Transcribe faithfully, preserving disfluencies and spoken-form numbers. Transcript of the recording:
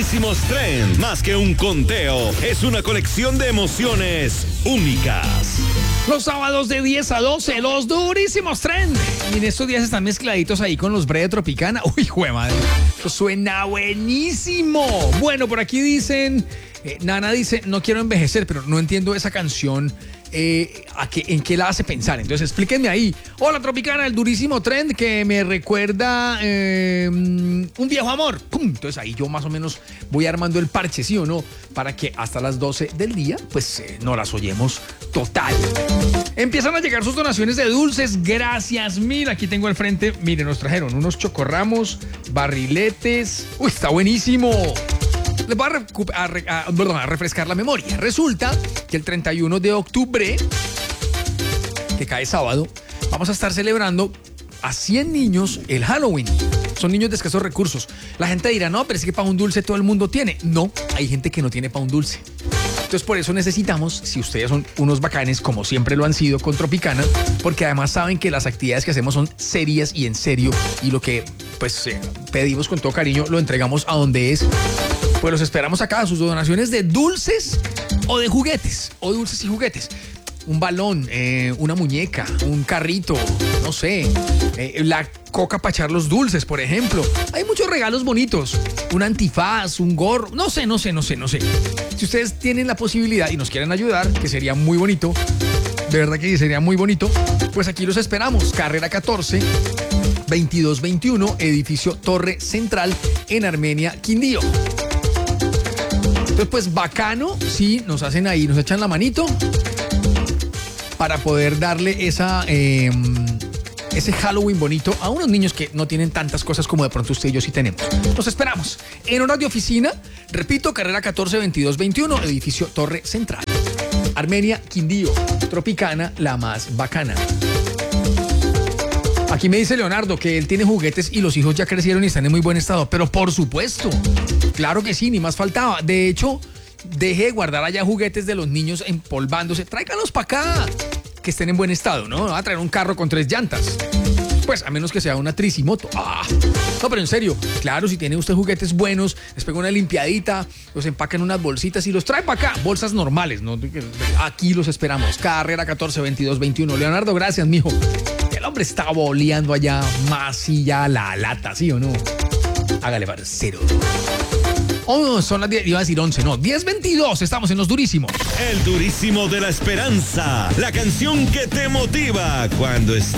Durísimos Trend, más que un conteo, es una colección de emociones únicas. Los sábados de diez a doce, los Durísimos Trend. Y en estos días están mezcladitos ahí con los Bre Tropicana. Uy, jue madre, esto suena buenísimo. Bueno, por aquí dicen, eh, Nana dice, no quiero envejecer, pero no entiendo esa canción. Eh, a qué, ¿En qué la hace pensar? Entonces explíquenme ahí. Hola Tropicana, el Durísimo Trend que me recuerda eh, un viejo amor. ¡Pum! Entonces ahí yo más o menos voy armando el parche, ¿sí o no? Para que hasta las doce del día pues eh, no las oyemos total. Empiezan a llegar sus donaciones de dulces. Gracias mil. Aquí tengo al frente, miren, nos trajeron unos chocorramos, barriletes. Uy, está buenísimo. Les voy a, recu- a, re- a, perdón, a refrescar la memoria. Resulta que el treinta y uno de octubre, que cae sábado, vamos a estar celebrando a cien niños el Halloween. Son niños de escasos recursos. La gente dirá, no, pero es que para un dulce todo el mundo tiene. No, hay gente que no tiene para un dulce. Entonces por eso necesitamos, si ustedes son unos bacanes, como siempre lo han sido con Tropicana, porque además saben que las actividades que hacemos son serias y en serio, y lo que pues eh, pedimos con todo cariño lo entregamos a donde es. Pues los esperamos acá, sus donaciones de dulces o de juguetes, o dulces y juguetes. Un balón, eh, una muñeca, un carrito, no sé, eh, la coca para echar los dulces, por ejemplo. Hay muchos regalos bonitos, un antifaz, un gorro, no sé, no sé, no sé, no sé. Si ustedes tienen la posibilidad y nos quieren ayudar, que sería muy bonito, de verdad que sería muy bonito, pues aquí los esperamos. Carrera catorce, veintidós veintiuno, edificio Torre Central en Armenia, Quindío. Entonces, pues bacano, sí, nos hacen ahí, nos echan la manito para poder darle esa, eh, ese Halloween bonito a unos niños que no tienen tantas cosas como de pronto usted y yo sí tenemos. Los esperamos en horas de oficina, repito, carrera catorce, veintidós veintiuno, edificio Torre Central, Armenia, Quindío, Tropicana, la más bacana. Aquí me dice Leonardo que él tiene juguetes y los hijos ya crecieron y están en muy buen estado. Pero por supuesto, claro que sí, ni más faltaba. De hecho, deje de guardar allá juguetes de los niños empolvándose. Tráiganlos para acá, que estén en buen estado, ¿no? Va a traer un carro con tres llantas. Pues a menos que sea una tricimoto. ¡Ah! No, pero en serio, claro, si tiene usted juguetes buenos, les pega una limpiadita, los empaca en unas bolsitas y los trae para acá. Bolsas normales, ¿no? Aquí los esperamos. Carrera catorce, veintidós veintiuno. Leonardo, gracias, mijo. El hombre está boleando allá masilla la lata, ¿sí o no? Hágale, parcero. Oh, son las diez, iba a decir once, no, diez veintidós, estamos en los Durísimos. El Durísimo de la Esperanza, la canción que te motiva cuando estás